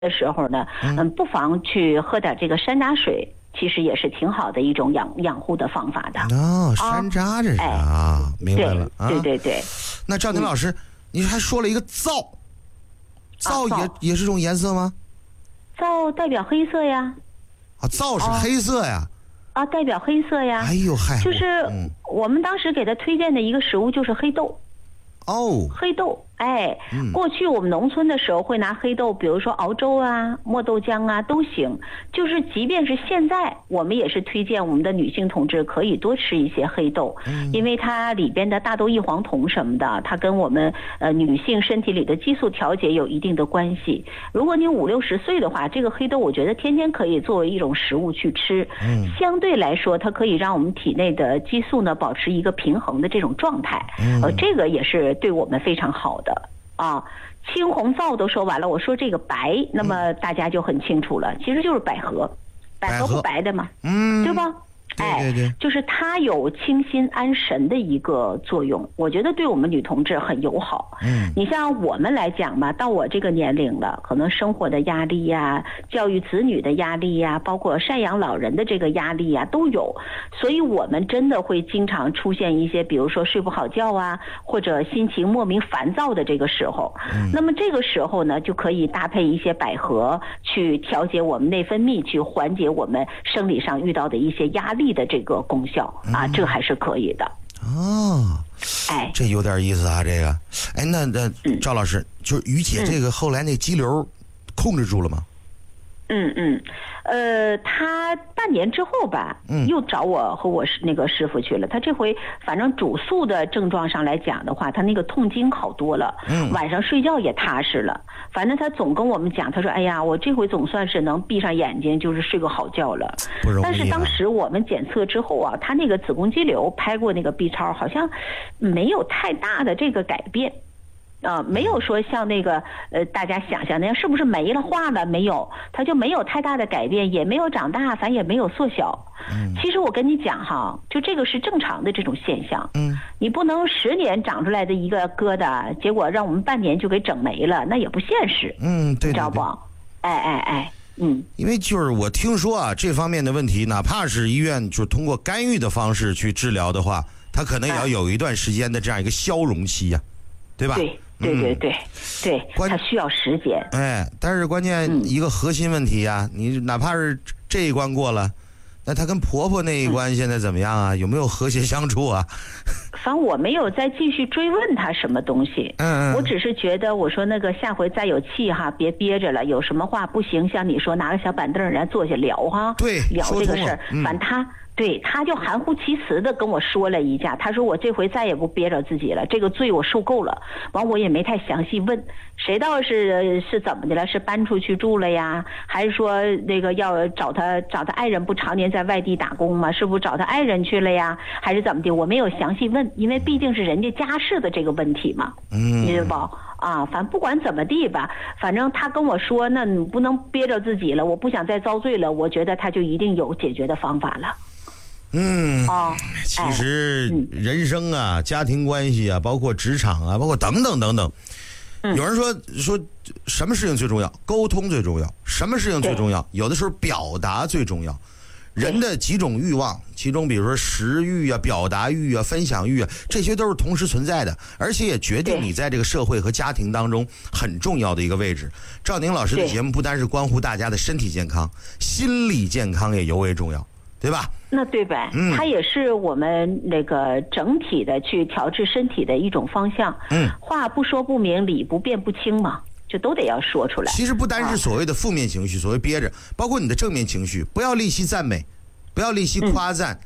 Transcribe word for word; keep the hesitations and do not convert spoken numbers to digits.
的时候呢，嗯，不妨去喝点这个山楂水，其实也是挺好的一种养养护的方法的。 哦，山楂这是啊，哎、明白了啊。 对对对。 那赵婷老师，嗯、你还说了一个皂，皂也、啊、也是种颜色吗？ 皂代表黑色呀。 啊，皂是黑色呀。 啊，代表黑色呀。 哎呦嗨！ 就是我们当时给他推荐的一个食物就是黑豆。 哦。 黑豆。哎，过去我们农村的时候会拿黑豆，比如说熬粥啊、磨豆浆啊都行。就是即便是现在，我们也是推荐我们的女性同志可以多吃一些黑豆，嗯、因为它里边的大豆异黄酮什么的，它跟我们呃女性身体里的激素调节有一定的关系。如果你五六十岁的话，这个黑豆我觉得天天可以作为一种食物去吃，嗯、相对来说它可以让我们体内的激素呢保持一个平衡的这种状态，嗯、呃，这个也是对我们非常好的。啊，青红皂都说完了，我说这个白，那么大家就很清楚了，其实就是百合，百合不白的嘛，嗯，对吧？ 哎，对对对， 就是它有清心安神的一个作用，我觉得对我们女同志很友好。嗯，你像我们来讲嘛，到我这个年龄了，可能生活的压力呀、教育子女的压力呀，包括赡养老人的这个压力呀都有，所以我们真的会经常出现一些，比如说睡不好觉啊，或者心情莫名烦躁的这个时候。嗯，那么这个时候呢，就可以搭配一些百合去调节我们内分泌，去缓解我们生理上遇到的一些压力的这个功效啊，嗯、这还是可以的。 哦， 哎， 这有点意思啊，这个，哎，那那赵老师，嗯、就是于姐这个后来那肌瘤控制住了吗？ 嗯嗯，呃，他半年之后吧，嗯，又找我和我那个师傅去了。他这回反正主诉的症状上来讲的话，他那个痛经好多了，嗯，晚上睡觉也踏实了。反正他总跟我们讲，他说：“哎呀，我这回总算是能闭上眼睛，就是睡个好觉了。” 不容易啊。 但是当时我们检测之后啊，他那个子宫肌瘤拍过那个 B 超，好像没有太大的这个改变。啊、呃，没有说像那个呃大家想象那样，是不是没了化了？没有，它就没有太大的改变，也没有长大，反正也没有缩小。嗯，其实我跟你讲哈，就这个是正常的这种现象。嗯，你不能十年长出来的一个疙瘩，结果让我们半年就给整没了，那也不现实。 嗯，对对对， 你知道不？哎哎哎，嗯， 因为就是我听说啊，这方面的问题，哪怕是医院就通过干预的方式去治疗的话，它可能也要有一段时间的这样一个消融期呀、啊，对吧？ 对。对对对、嗯、对，它需要时间。 哎，但是关键一个核心问题呀、啊嗯，你哪怕是这一关过了，那他跟婆婆那一关现在怎么样啊？嗯、有没有和谐相处啊？ 反正我没有再继续追问他什么东西，嗯，我只是觉得我说那个下回再有气哈，别憋着了，有什么话不行，像你说拿个小板凳人家坐下聊哈， 对， 聊这个事儿，嗯、反正他。对，他就含糊其辞的跟我说了一下，他说我这回再也不憋着自己了，这个罪我受够了。完我也没太详细问，谁道是是怎么的了？是搬出去住了呀，还是说那个要找他找他爱人不常年在外地打工吗？是不是找他爱人去了呀？还是怎么的？我没有详细问，因为毕竟是人家家事的这个问题嘛，嗯，你知道不？啊，反正不管怎么地吧，反正他跟我说，那你不能憋着自己了，我不想再遭罪了，我觉得他就一定有解决的方法了。 嗯，哦，其实人生啊、哎、家庭关系啊，包括职场啊，包括等等等等，嗯、有人说说什么事情最重要？沟通最重要。什么事情最重要？有的时候表达最重要。人的几种欲望，其中比如说食欲啊、表达欲啊、分享欲啊，这些都是同时存在的，而且也决定你在这个社会和家庭当中很重要的一个位置。赵宁老师的节目不单是关乎大家的身体健康，心理健康也尤为重要，对吧？ 那对呗，嗯，它也是我们那个整体的去调治身体的一种方向。嗯，话不说不明，理不辩不清嘛，就都得要说出来。 其实不单是所谓的负面情绪，啊、所谓憋着，包括你的正面情绪，不要吝惜赞美，不要吝惜夸赞，嗯、